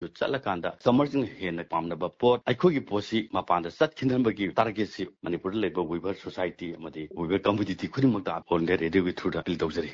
चलकांदा commercial हेन पामनब pot अखोगी पोसी मपान चटखिनबगी target सि मणिपुर लेबो Weaver society अमदि Weaver community खुदिमक्ता होल्डे radio through दा अपील तौजरी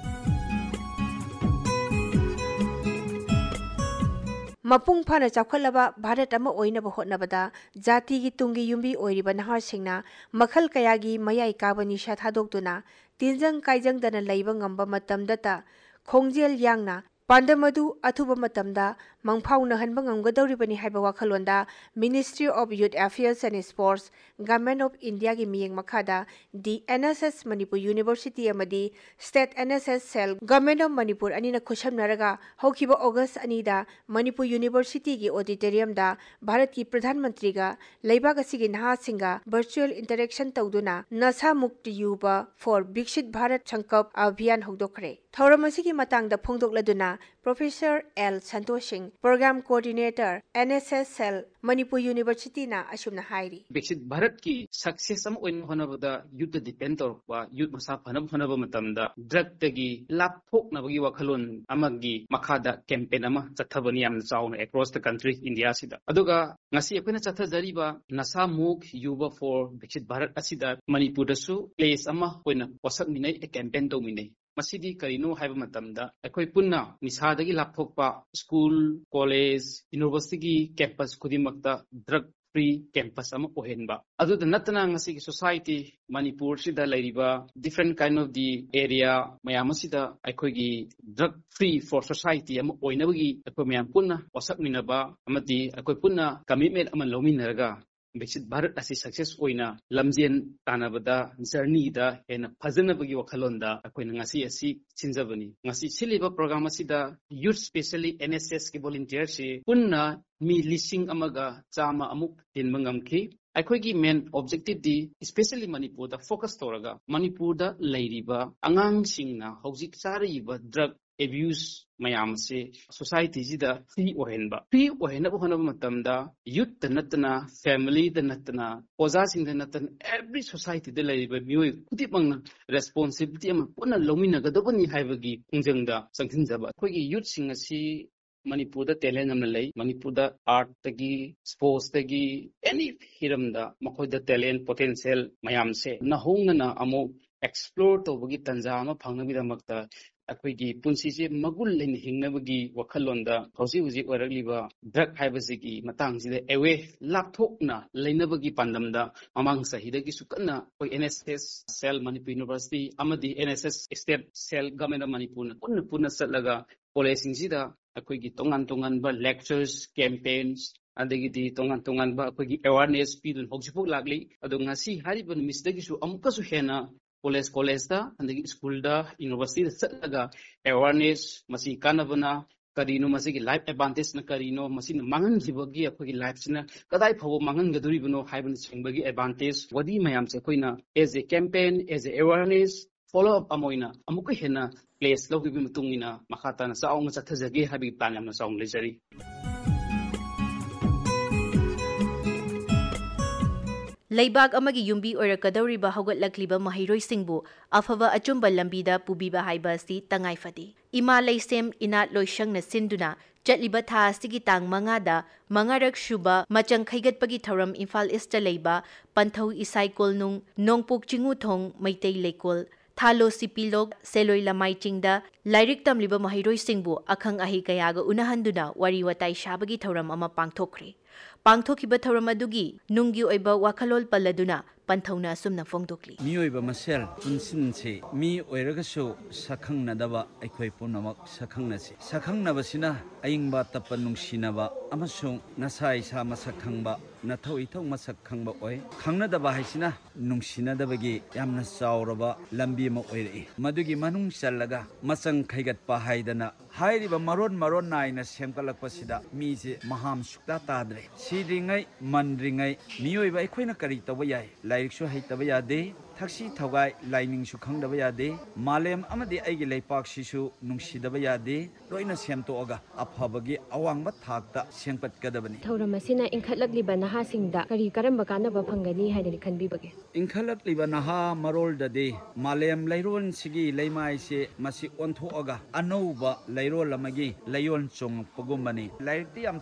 मपुंग फाना चाखलबा भारत अमा ओइनब होटनबदा जाति की तुंगी युम्बी ओइरिबा नहारसिंगना मखल कयागी मयाई काबा निशा थादोक्तुना तिनजंग काइजंगदना लैबा ngamba मतमदता खोंजेल यांगना पांडमदु अथुबा मतमदा मंगफाउनहनबा ngamgadawribani haiba wakhalonda Ministry of Youth Affairs and Sports Government of India gi miyeng makhada the NSS Manipur University amadi State NSS Cell Government of Manipur anina khushamnaraga hokhiba August anida Manipur University gi auditorium da Bharat ki Pradhan Mantri ga leiba ga sigi naha singa virtual interaction tawduna nasa mukti yuba for Bikshit Bharat Sankap Abhiyan hogdokre thauramasi gi matang da phongdokladuna Professor L Santosh Singh Program Coordinator NSS Cell Manipur University na asumna hairi Bikshit Bharat ki success am oin honabada youth depend torpa youth masa phanam honaba matamda drug tagi lapthok na bagi wakhalon amagi makhada campaign ama chathabani yam chauna across the country India sida aduga ngasi akoina chathajariba nasa muk yuba for Bikshit Bharat asida Manipur da su place ama oina wasak minai a campaign to minai masidi karino haiba matamda akoi punna nisadagi lapthokpa school college university gi campus khudimakta drug free campus ama ohenba adu da natana ngasi society Manipur sida lairiba different kind of the area mayam sida akoi gi drug free for society ama oinabagi akoi mayam punna wasak minaba amati akoi punna commitment ama lominaraga Bikshit Bharat asi success oina lamjen tanabada journey da hena phajanabagi wakhalonda akoina ngasi asi chinjabani ngasi siliba program asida youth specially NSS ki volunteer si punna mi lising amaga chama amuk tinba ngamki aikoigi main objective di especially Manipur da focus toraga Manipur da lairiba angang singna hojik chariba drug abuse mayam se society jida free ohenba matamda youth da natna family da natna oza sing da natna every society da laiba mioi kutibang responsibility am puna lomina ga dobani haibagi pungjangda sangthinjaba khogi youth sing asi Manipur da talent amna lay Manipur da art tagi sports tagi any hiram da makoi da talent potential mayam se nahongna na amo explore to bagi tanja ama phangna bidamakta akoigi punsije magul lein hingnabagi wakhalonda hauji oiragliba drug haibasigi matangjida ewe lapthokna leinabagi pandamda mamang sahidagi sukanna koi NSS Cell Manipur University amadi NSS State Cell Government of Manipur punna satlaga college akoigi tongan ba lectures campaigns adagi tongan ba akoigi awareness pidun hogsipok lagli ado ngasi hariban misdagi su amukasu hena college da andagi school da university da satlaga awareness masi kanabana karino masi ki life advantage na karino masi mangan jibagi akogi life sina kadai phawo mangan gaduri bano haiban singbagi advantage wadi mayam se koina as a campaign as a awareness follow up amoina amuka hena place logi bi mutungina makhata na saong chathajagi habi plan yamna saong lejari Leibag amagi yumbi oirakadawriba haugatlakliba mahiroisingbu afaba achumba lambida pubiba haiba asi tangai fadi ima leisem inat loisangna sinduna chatliba tha asigi tang mangada mangarak shuba machang khaigatpagi thoram Imphal East ta leiba panthau isai kolnung nongpuk chingu thong maitei lekol Thalo Sipilog Seloi Lamai Chingda Lairik Tamliba Mahiroisingbu akhang ahi kayaga unahanduna wari watai shabagi thoram ama pangthokre pangthokiba thoram adugi nunggi oiba wakhalol paladuna panthona sumna fongdokli miyoiba masel punsinse mi oiragaso sakhangnadaba aikhoi punamak sakhangnabasina aingba tapan nungsinaba amasung nasai sa masakhangba nathau ithau masakhangba oi khangnadaba haisina nungsinadabagi yamna chauraba lambi ma oirei madugi manung challaga masang khaigatpa haidana hairiba maron naina semkalakpasida mije maham sukta tadre sidringai mandringai miyoiba aikhoina kari toba yai lairiksu haitaba yade थाक्सी थगाई lining सुखंगदबा यादे मालेम अमदि आइगे लेपाक सिसु नुंगसिदबा यादे लोइना सेमतोगा अफबगी अवांगबा थाकता सेंगपतकदबनी थौरमसिना इंखलकलिबा नहासिंगदा करी करंबा कानबा फंगनी हाइदनि खनबिबगे इंखलकलिबा नहा मरोल ददे मालेम लैरोन सिगी लैमाइ से मसि ओंथोगा अनौबा लैरोल अमगी लैयोन चोंगपगुमबनी लाइरति